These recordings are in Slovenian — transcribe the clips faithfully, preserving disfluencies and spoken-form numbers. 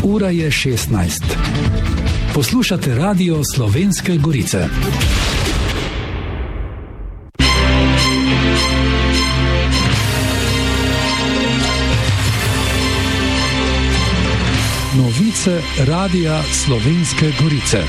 Ura je šestnajst. Poslušate Radio Slovenske Gorice. Novice Radia Slovenske Gorice.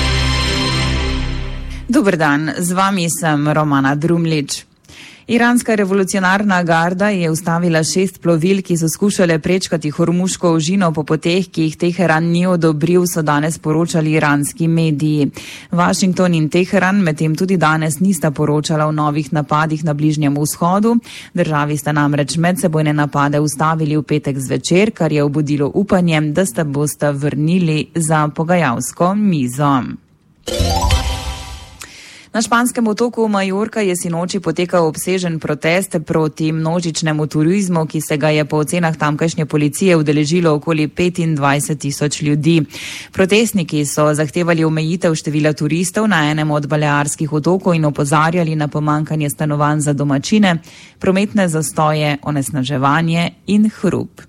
Dober dan, z vami sem Romana Drumlič. Iranska revolucionarna garda je ustavila šest plovil, ki so skušale prečkati Hormuško ožino po poteh, ki jih Teheran ni odobril, so danes poročali iranski mediji. Washington in Teheran medtem tudi danes nista poročala o novih napadih na Bližnjem vzhodu. Državi sta namreč medsebojne napade ustavili v petek zvečer, kar je obudilo upanje, da sta bosta vrnili za pogajalsko mizo. Na španskem otoku Majorka je sinoči potekal obsežen protest proti množičnemu turizmu, ki se ga je po ocenah tamkajšnje policije udeležilo okoli petindvajset tisoč ljudi. Protestniki so zahtevali omejitev števila turistov na enem od balearskih otokov in opozarjali na pomanjkanje stanovanj za domačine, prometne zastoje, onesnaževanje in hrup.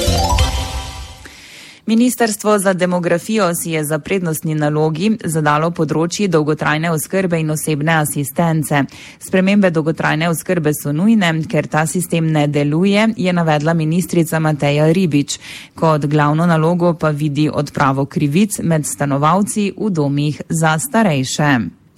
Ministrstvo za demografijo si je za prednostni nalogi zadalo področji dolgotrajne oskrbe in osebne asistence. Spremembe dolgotrajne oskrbe so nujne, ker ta sistem ne deluje, je navedla ministrica Mateja Ribič. Kot glavno nalogo pa vidi odpravo krivic med stanovalci v domih za starejše.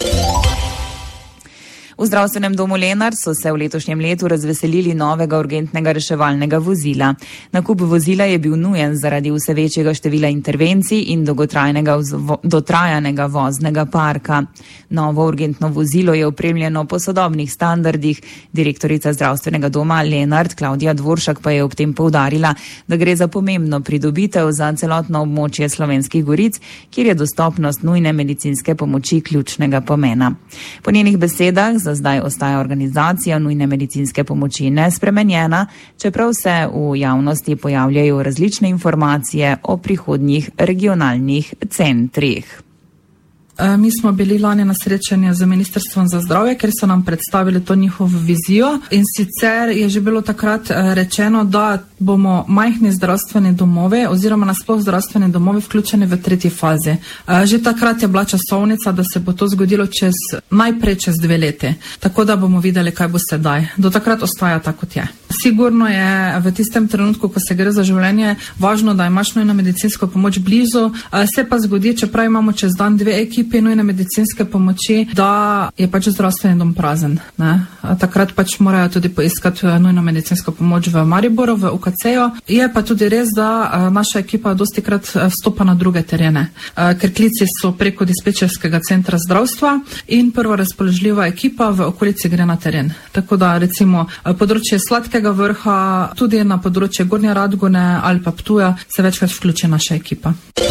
V zdravstvenem domu Lenart so se v letošnjem letu razveselili novega urgentnega reševalnega vozila. Nakup vozila je bil nujen zaradi vse večjega števila intervencij in dolgotrajnega dotrajanega voznega parka. Novo urgentno vozilo je opremljeno po sodobnih standardih. Direktorica zdravstvenega doma Lenart, Klavdija Dvoršak, pa je ob tem poudarila, da gre za pomembno pridobitev za celotno območje Slovenskih Goric, kjer je dostopnost nujne medicinske pomoči ključnega pomena. Po njenih besedah za zdaj ostaja organizacija nujne medicinske pomoči nespremenjena, čeprav se v javnosti pojavljajo različne informacije o prihodnjih regionalnih centrih. Mi smo bili lani na srečanju z Ministrstvom za zdravje, ker so nam predstavili to njihovo vizijo, in sicer je že bilo takrat rečeno, da bomo majhni zdravstveni domove oziroma nasploh zdravstveni domovi vključeni v tretji fazi. Že takrat je bila časovnica, da se bo to zgodilo čez, najprej čez dve leti, tako da bomo videli, kaj bo sedaj. Do takrat ostaja tako, kot je. Sigurno je v tistem trenutku, ko se gre za življenje, važno, da imaš nujno medicinsko pomoč blizu. Se pa zgodi, čeprav imamo čez dan dve ekipi nujne medicinske pomoči, da je pač zdravstveni dom prazen. Ne? Takrat pač morajo tudi poiskati nujno medicinsko pomoč v Mariboru, v U K C-ju. Je pa tudi res, da naša ekipa dosti krat vstopa na druge terene, ker klici so preko dispečerskega centra zdravstva in prva razpoložljiva ekipa v okolici gre na teren. Tako da recimo področje Sladkega Vrha, tudi na področje Gornje Radgone ali pa Ptuja se večkrat vključi naša ekipa.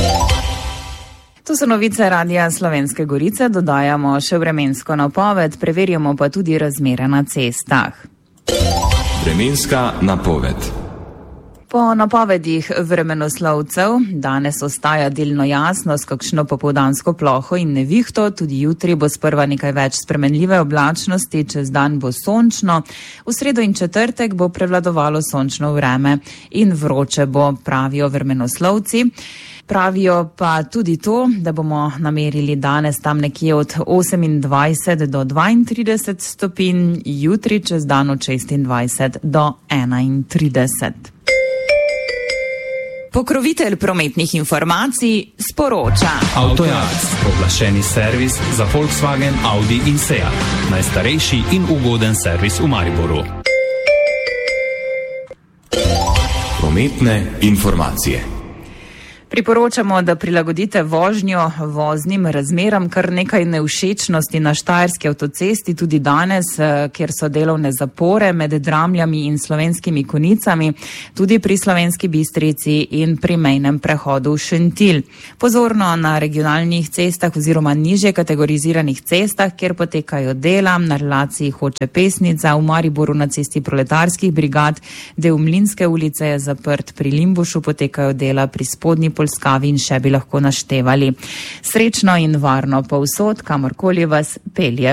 To so novice Radia Slovenske Gorice, dodajamo še vremensko napoved, preverjamo pa tudi razmere na cestah. Vremenska napoved. Po napovedih vremenoslovcev danes ostaja delno jasno s kakšno popoldansko ploho in nevihto, tudi jutri bo sprva nekaj več spremenljive oblačnosti, čez dan bo sončno, v sredo in četrtek bo prevladovalo sončno vreme in vroče bo, pravijo vremenoslovci. Pravijo pa tudi to, da bomo namerili danes tam nekje od osemindvajset do dvaintrideset stopinj, jutri čez dan od šestindvajset do enaintrideset. Pokrovitelj prometnih informacij sporoča. Avtojac, pooblaščeni servis za Volkswagen, Audi in Seat. Najstarejši in ugoden servis v Mariboru. Prometne informacije. Priporočamo, da prilagodite vožnjo voznim razmeram, kar nekaj nevšečnosti na Štajerski avtocesti tudi danes, kjer so delovne zapore med Dramljami in Slovenskimi Konicami, tudi pri Slovenski Bistrici in pri mejnem prehodu Šentilj. Pozorno na regionalnih cestah oziroma nižje kategoriziranih cestah, kjer potekajo dela na relaciji Hoče-Pesnica, v Mariboru na cesti Proletarskih brigad, del Mlinske ulice je zaprt, pri Limbušu potekajo dela pri Spodnji Polskavi in še bi lahko naštevali. Srečno in varno povsod, kamorkoli vas pelje